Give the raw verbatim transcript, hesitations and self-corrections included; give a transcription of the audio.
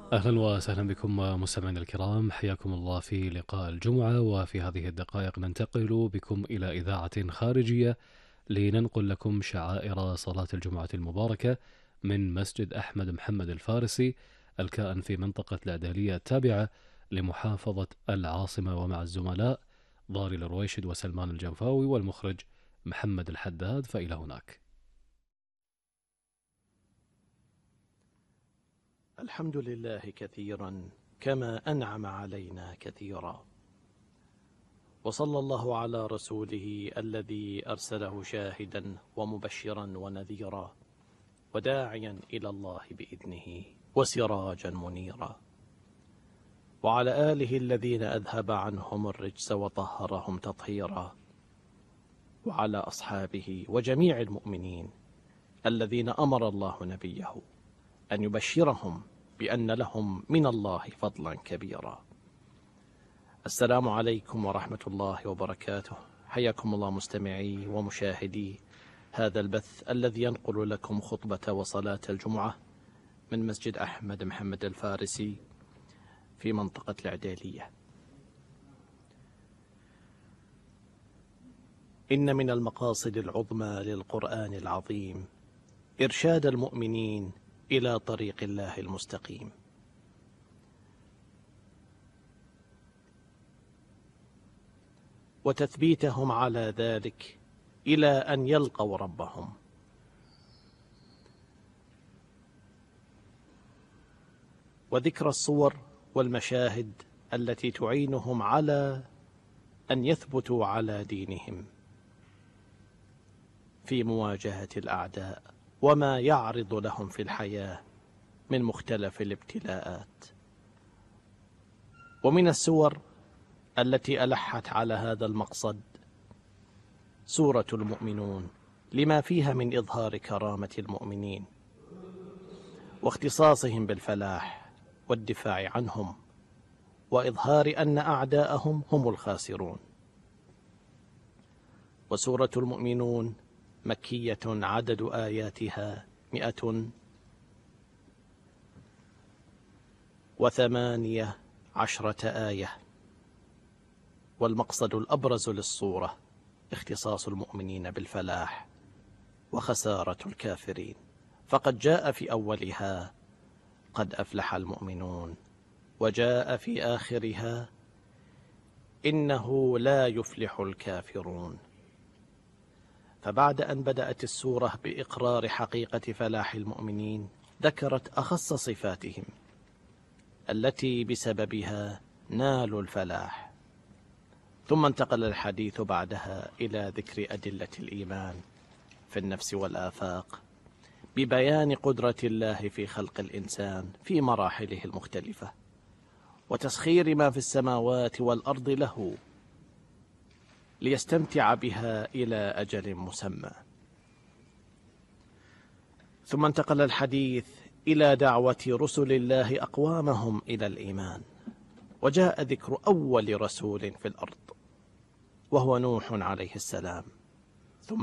أهلا وسهلا بكم مستمعينا الكرام، حياكم الله في لقاء الجمعة. وفي هذه الدقائق ننتقل بكم إلى إذاعة خارجية لننقل لكم شعائر صلاة الجمعة المباركة من مسجد أحمد محمد الفارسي الكائن في منطقة العدالية التابعة لمحافظة العاصمة، ومع الزملاء ضاري الرويشد وسلمان الجنفاوي والمخرج محمد الحداد. فإلى هناك. الحمد لله كثيرا كما أنعم علينا كثيرا، وصلى الله على رسوله الذي أرسله شاهدا ومبشرا ونذيرا وداعيا إلى الله بإذنه وسراجا منيرا، وعلى آله الذين أذهب عنهم الرجس وطهرهم تطهيرا، وعلى أصحابه وجميع المؤمنين الذين أمر الله نبيه أن يبشرهم بأن لهم من الله فضلا كبيرا. السلام عليكم ورحمة الله وبركاته. حياكم الله مستمعي ومشاهدي هذا البث الذي ينقل لكم خطبة وصلاة الجمعة من مسجد أحمد محمد الفارسي في منطقة العدالية. إن من المقاصد العظمى للقرآن العظيم إرشاد المؤمنين إلى طريق الله المستقيم، وتثبيتهم على ذلك إلى أن يلقوا ربهم. وذكر الصور والمشاهد التي تعينهم على أن يثبتوا على دينهم في مواجهة الأعداء وما يعرض لهم في الحياة من مختلف الابتلاءات. ومن السور التي ألحت على هذا المقصد سورة المؤمنون، لما فيها من إظهار كرامة المؤمنين واختصاصهم بالفلاح والدفاع عنهم، وإظهار أن أعداءهم هم الخاسرون. وسورة المؤمنون مكية، عدد آياتها مئة وثمانية عشرة آية. والمقصد الأبرز للصورة اختصاص المؤمنين بالفلاح وخسارة الكافرين، فقد جاء في أولها قد أفلح المؤمنون، وجاء في آخرها إنه لا يفلح الكافرون. فبعد أن بدأت السورة بإقرار حقيقة فلاح المؤمنين ذكرت أخص صفاتهم التي بسببها نالوا الفلاح، ثم انتقل الحديث بعدها إلى ذكر أدلة الإيمان في النفس والآفاق، ببيان قدرة الله في خلق الإنسان في مراحله المختلفة، وتسخير ما في السماوات والأرض له ليستمتع بها إلى أجل مسمى. ثم انتقل الحديث إلى دعوة رسل الله أقوامهم إلى الإيمان، وجاء ذكر أول رسول في الأرض وهو نوح عليه السلام،